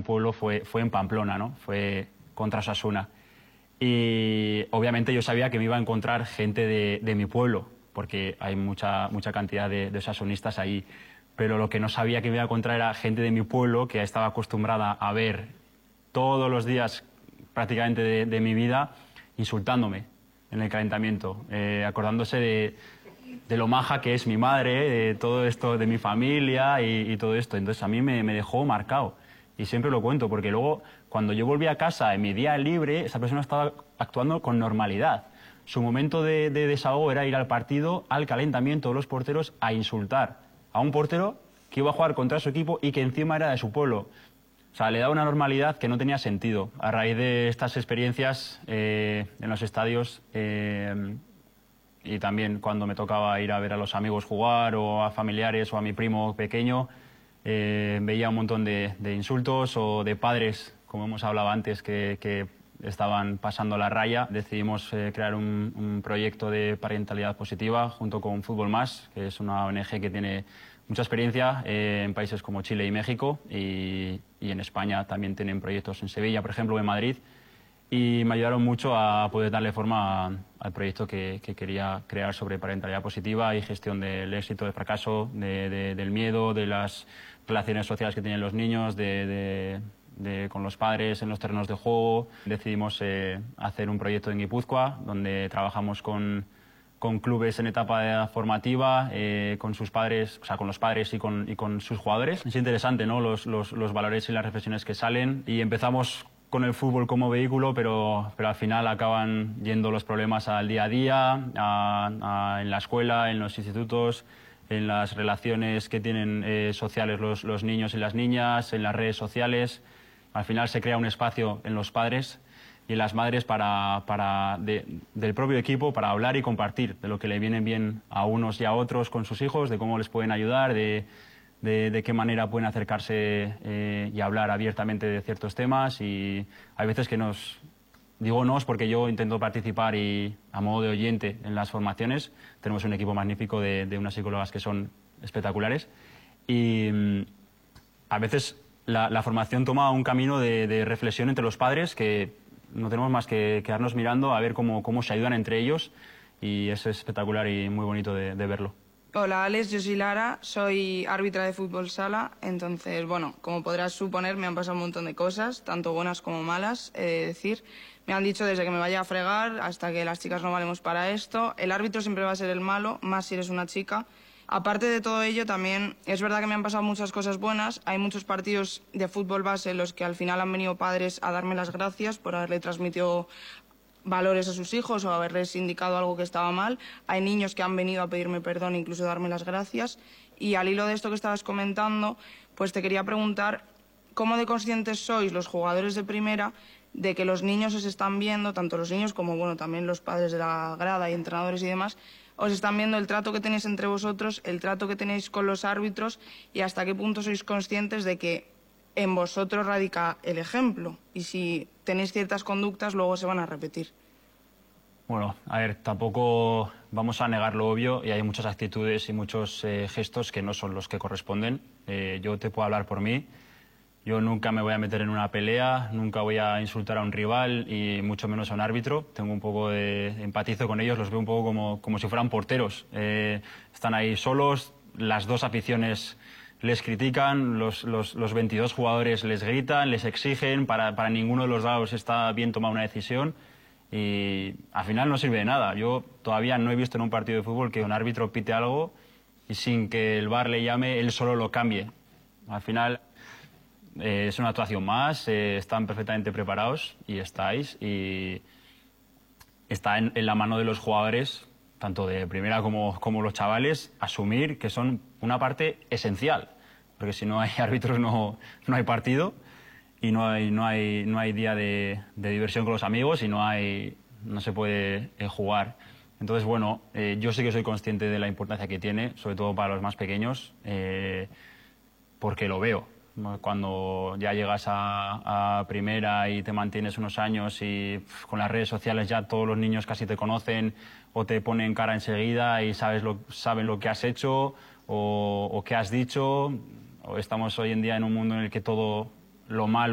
pueblo fue en Pamplona, ¿no? Fue contra Osasuna. Y obviamente yo sabía que me iba a encontrar gente de mi pueblo, porque hay mucha cantidad de osasunistas ahí. Pero lo que no sabía que me iba a encontrar era gente de mi pueblo que estaba acostumbrada a ver todos los días prácticamente de mi vida insultándome en el calentamiento, acordándose de lo maja que es mi madre, de todo esto de mi familia y todo esto. Entonces a mí me dejó marcado. Y siempre lo cuento, porque luego, cuando yo volví a casa en mi día libre, esa persona estaba actuando con normalidad. Su momento de desahogo era ir al partido, al calentamiento de los porteros, a insultar a un portero que iba a jugar contra su equipo y que encima era de su pueblo. O sea, le daba una normalidad que no tenía sentido. A raíz de estas experiencias en los estadios y también cuando me tocaba ir a ver a los amigos jugar o a familiares o a mi primo pequeño, veía un montón de insultos o de padres, como hemos hablado antes, que estaban pasando la raya. Decidimos crear un proyecto de parentalidad positiva junto con Fútbol Más, que es una ONG que tiene mucha experiencia en países como Chile y México, y en España también tienen proyectos en Sevilla, por ejemplo, en Madrid, y me ayudaron mucho a poder darle forma al proyecto que quería crear sobre parentalidad positiva y gestión del éxito, del fracaso, del miedo, de las relaciones sociales que tienen los niños, con los padres en los terrenos de juego. Decidimos hacer un proyecto en Guipúzcoa, donde trabajamos con clubes en etapa formativa, con sus padres, o sea, con los padres y con sus jugadores. Es interesante, ¿no?, los valores y las reflexiones que salen. Y empezamos con el fútbol como vehículo, pero al final acaban yendo los problemas al día a día, en la escuela, en los institutos, en las relaciones que tienen sociales los niños y las niñas, en las redes sociales. Al final se crea un espacio en los padres y en las madres del propio equipo para hablar y compartir de lo que le viene bien a unos y a otros con sus hijos, de cómo les pueden ayudar, de qué manera pueden acercarse y hablar abiertamente de ciertos temas. Y hay veces que digo nos porque yo intento participar y a modo de oyente en las formaciones. Tenemos un equipo magnífico de unas psicólogas que son espectaculares y a veces la formación toma un camino de reflexión entre los padres que no tenemos más que quedarnos mirando a ver cómo se ayudan entre ellos, y es espectacular y muy bonito de verlo. Hola Alex, yo soy Lara, soy árbitra de fútbol sala. Entonces, bueno, como podrás suponer, me han pasado un montón de cosas, tanto buenas como malas, decir. Me han dicho desde que me vaya a fregar hasta que las chicas no valemos para esto. El árbitro siempre va a ser el malo, más si eres una chica. Aparte de todo ello, también es verdad que me han pasado muchas cosas buenas. Hay muchos partidos de fútbol base en los que al final han venido padres a darme las gracias por haberle transmitido valores a sus hijos o haberles indicado algo que estaba mal. Hay niños que han venido a pedirme perdón e incluso darme las gracias. Y al hilo de esto que estabas comentando, pues te quería preguntar cómo de conscientes sois los jugadores de primera de que los niños os están viendo, tanto los niños como bueno también los padres de la grada y entrenadores y demás, os están viendo el trato que tenéis entre vosotros, el trato que tenéis con los árbitros, y hasta qué punto sois conscientes de que en vosotros radica el ejemplo, y si tenéis ciertas conductas luego se van a repetir. Bueno, a ver, tampoco vamos a negar lo obvio, y hay muchas actitudes y muchos gestos que no son los que corresponden. Yo te puedo hablar por mí. Yo nunca me voy a meter en una pelea, nunca voy a insultar a un rival y mucho menos a un árbitro. Tengo un poco de empatizo con ellos, los veo un poco como si fueran porteros. Están ahí solos, las dos aficiones les critican, los 22 jugadores les gritan, les exigen, para ninguno de los lados está bien tomar una decisión y al final no sirve de nada. Yo todavía no he visto en un partido de fútbol que un árbitro pite algo y sin que el VAR le llame, él solo lo cambie. Al final es una actuación más, están perfectamente preparados y estáis, y está en la mano de los jugadores, tanto de primera como los chavales, asumir que son una parte esencial, porque si no hay árbitros no hay partido y no hay día de diversión con los amigos y no se puede jugar. Entonces, bueno, yo sí que soy consciente de la importancia que tiene, sobre todo para los más pequeños, porque lo veo. Cuando ya llegas a primera y te mantienes unos años y con las redes sociales ya todos los niños casi te conocen o te ponen cara enseguida y saben lo que has hecho o qué has dicho. O estamos hoy en día en un mundo en el que todo lo malo